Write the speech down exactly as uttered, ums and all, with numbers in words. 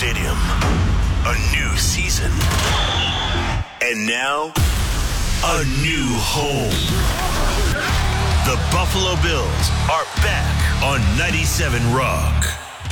Stadium. A new season. And now, a new home. The Buffalo Bills are back on ninety-seven Rock.